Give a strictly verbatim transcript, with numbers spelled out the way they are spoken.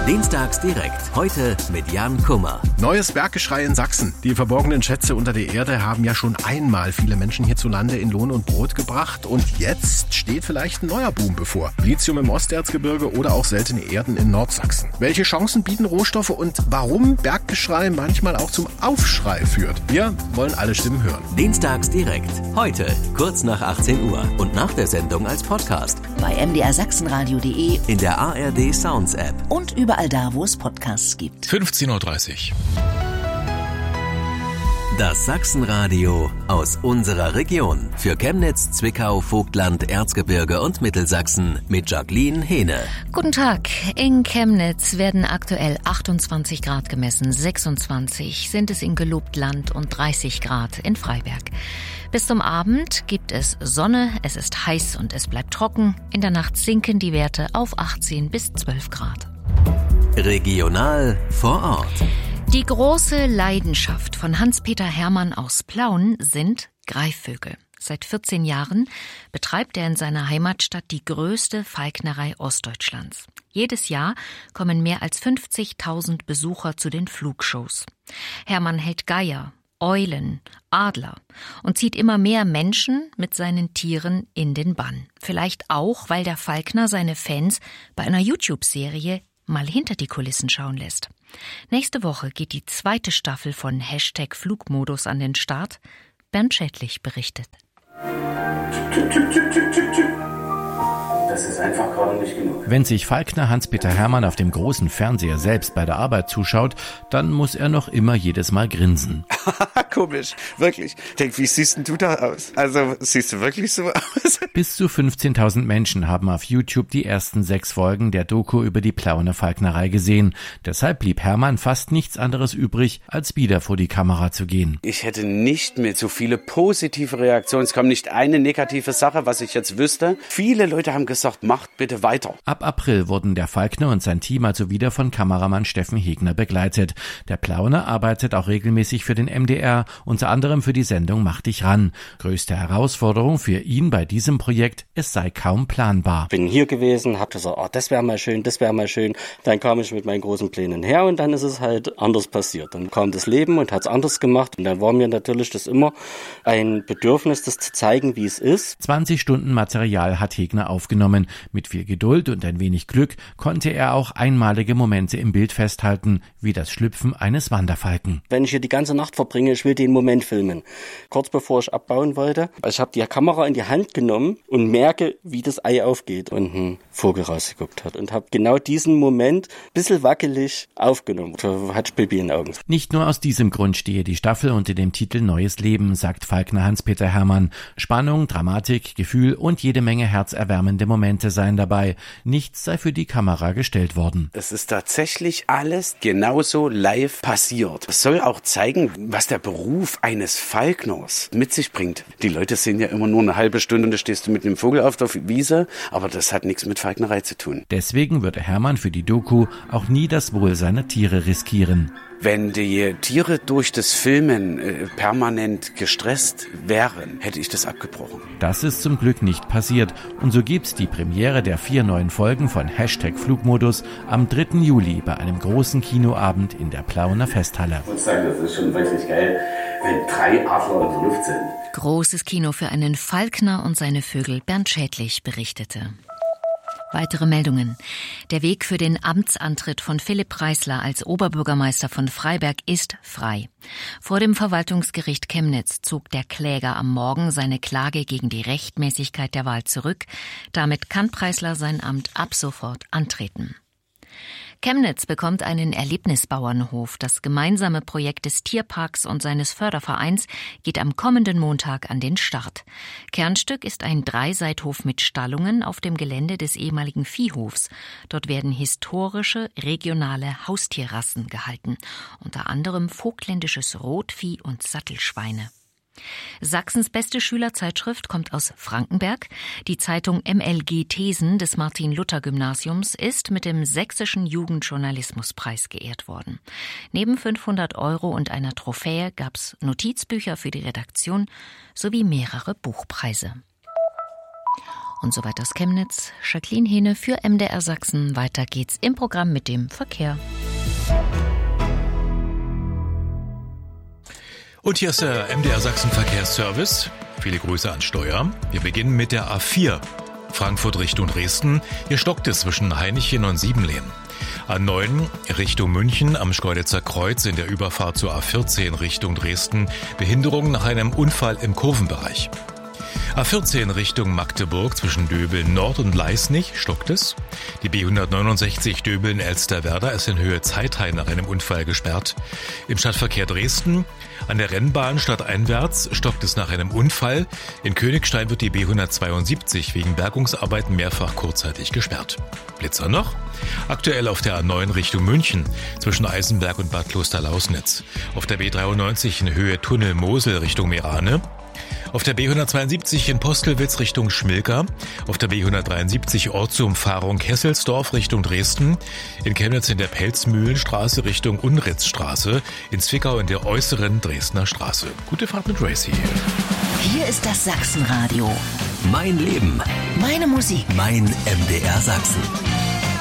Dienstags direkt. Heute mit Jan Kummer. Neues Berggeschrei in Sachsen. Die verborgenen Schätze unter der Erde haben ja schon einmal viele Menschen hierzulande in Lohn und Brot gebracht. Und jetzt steht vielleicht ein neuer Boom bevor. Lithium im Osterzgebirge oder auch seltene Erden in Nordsachsen. Welche Chancen bieten Rohstoffe und warum Berggeschrei manchmal auch zum Aufschrei führt? Wir wollen alle Stimmen hören. Dienstags direkt. Heute kurz nach achtzehn Uhr und nach der Sendung als Podcast. Bei m d r sachsenradio punkt d e, in der A R D Sounds App und überall da, wo es Podcasts gibt. fünfzehn Uhr dreißig. Das Sachsenradio aus unserer Region. Für Chemnitz, Zwickau, Vogtland, Erzgebirge und Mittelsachsen mit Jacqueline Hehne. Guten Tag. In Chemnitz werden aktuell achtundzwanzig Grad gemessen, sechsundzwanzig sind es in Gelobtland und dreißig Grad in Freiberg. Bis zum Abend gibt es Sonne, es ist heiß und es bleibt trocken. In der Nacht sinken die Werte auf achtzehn bis zwölf Grad. Regional vor Ort. Die große Leidenschaft von Hans-Peter Hermann aus Plauen sind Greifvögel. Seit vierzehn Jahren betreibt er in seiner Heimatstadt die größte Falknerei Ostdeutschlands. Jedes Jahr kommen mehr als fünfzigtausend Besucher zu den Flugshows. Hermann hält Geier, Eulen, Adler und zieht immer mehr Menschen mit seinen Tieren in den Bann. Vielleicht auch, weil der Falkner seine Fans bei einer YouTube-Serie mal hinter die Kulissen schauen lässt. Nächste Woche geht die zweite Staffel von Hashtag Flugmodus an den Start. Bernd Schädlich berichtet. Das ist einfach gerade nicht genug. Wenn sich Falkner Hans-Peter Hermann auf dem großen Fernseher selbst bei der Arbeit zuschaut, dann muss er noch immer jedes Mal grinsen. Komisch, wirklich. Denk, wie siehst denn du da aus? Also, siehst du wirklich so aus? Bis zu fünfzehntausend Menschen haben auf YouTube die ersten sechs Folgen der Doku über die Plauener Falknerei gesehen. Deshalb blieb Hermann fast nichts anderes übrig, als wieder vor die Kamera zu gehen. Ich hätte nicht mehr so viele positive Reaktionen. Es kommt nicht eine negative Sache, was ich jetzt wüsste. Viele Leute haben gesagt, macht bitte weiter. Ab April wurden der Falkner und sein Team also wieder von Kameramann Steffen Hegner begleitet. Der Plauener arbeitet auch regelmäßig für den M D R, unter anderem für die Sendung Mach dich ran. Größte Herausforderung für ihn bei diesem Projekt, es sei kaum planbar. Bin hier gewesen, hab gesagt, oh, das wäre mal schön, das wäre mal schön. Dann kam ich mit meinen großen Plänen her und dann ist es halt anders passiert. Dann kam das Leben und hat es anders gemacht. Und dann war mir natürlich das immer ein Bedürfnis, das zu zeigen, wie es ist. zwanzig Stunden Material hat Hegner aufgenommen. Mit viel Geduld und ein wenig Glück konnte er auch einmalige Momente im Bild festhalten, wie das Schlüpfen eines Wanderfalken. Wenn ich hier die ganze Nacht verbringe, ich will den Moment filmen. Kurz bevor ich abbauen wollte, ich habe die Kamera in die Hand genommen und merke, wie das Ei aufgeht und ein Vogel rausgeguckt hat. Und habe genau diesen Moment ein bisschen wackelig aufgenommen. Da hatte ich Baby in den Augen. Nicht nur aus diesem Grund stehe die Staffel unter dem Titel Neues Leben, sagt Falkner Hans-Peter Hermann. Spannung, Dramatik, Gefühl und jede Menge herzerwärmende Momente seien dabei. Nichts sei für die Kamera gestellt worden. Es ist tatsächlich alles genauso live passiert. Es soll auch zeigen, was der Beruf eines Falkners mit sich bringt. Die Leute sehen ja immer nur eine halbe Stunde und da stehst du mit einem Vogel auf der Wiese, aber das hat nichts mit Falknerei zu tun. Deswegen würde Hermann für die Doku auch nie das Wohl seiner Tiere riskieren. Wenn die Tiere durch das Filmen äh, permanent gestresst wären, hätte ich das abgebrochen. Das ist zum Glück nicht passiert. Und so gibt's die Premiere der vier neuen Folgen von Hashtag Flugmodus am dritten Juli bei einem großen Kinoabend in der Plauener Festhalle. Ich muss sagen, das ist schon wirklich geil, wenn drei Adler in der Luft sind. Großes Kino für einen Falkner und seine Vögel, Bernd Schädlich berichtete. Weitere Meldungen. Der Weg für den Amtsantritt von Philipp Preisler als Oberbürgermeister von Freiberg ist frei. Vor dem Verwaltungsgericht Chemnitz zog der Kläger am Morgen seine Klage gegen die Rechtmäßigkeit der Wahl zurück. Damit kann Preisler sein Amt ab sofort antreten. Chemnitz bekommt einen Erlebnisbauernhof. Das gemeinsame Projekt des Tierparks und seines Fördervereins geht am kommenden Montag an den Start. Kernstück ist ein Dreiseithof mit Stallungen auf dem Gelände des ehemaligen Viehhofs. Dort werden historische, regionale Haustierrassen gehalten, unter anderem vogtländisches Rotvieh und Sattelschweine. Sachsens beste Schülerzeitschrift kommt aus Frankenberg. Die Zeitung M L G Thesen des Martin-Luther-Gymnasiums ist mit dem Sächsischen Jugendjournalismuspreis geehrt worden. Neben fünfhundert Euro und einer Trophäe gab's Notizbücher für die Redaktion sowie mehrere Buchpreise. Und soweit aus Chemnitz, Jacqueline Hehne für M D R Sachsen. Weiter geht's im Programm mit dem Verkehr. Und hier ist der M D R Sachsen Verkehrsservice. Viele Grüße an Steuer. Wir beginnen mit der A vier. Frankfurt Richtung Dresden. Hier stockt es zwischen Hainichen und Siebenlehen. A neun Richtung München am Schkeuditzer Kreuz in der Überfahrt zur A vierzehn Richtung Dresden. Behinderung nach einem Unfall im Kurvenbereich. A vierzehn Richtung Magdeburg zwischen Döbeln Nord und Leisnig stockt es. Die B hundertneunundsechzig Döbeln-Elsterwerda ist in Höhe Zeithain nach einem Unfall gesperrt. Im Stadtverkehr Dresden an der Rennbahn stadteinwärts stockt es nach einem Unfall. In Königstein wird die B hundertzweiundsiebzig wegen Bergungsarbeiten mehrfach kurzzeitig gesperrt. Blitzer noch? Aktuell auf der A neun Richtung München zwischen Eisenberg und Bad Klosterlausnitz. Auf der B dreiundneunzig in Höhe Tunnel Mosel Richtung Merane. Auf der B hundertzweiundsiebzig in Postelwitz Richtung Schmilka, auf der B hundertdreiundsiebzig Ortsumfahrung Kesselsdorf Richtung Dresden, in Chemnitz in der Pelzmühlenstraße Richtung Unritzstraße, in Zwickau in der äußeren Dresdner Straße. Gute Fahrt mit Racy. Hier ist das Sachsenradio. Mein Leben. Meine Musik. Mein M D R Sachsen.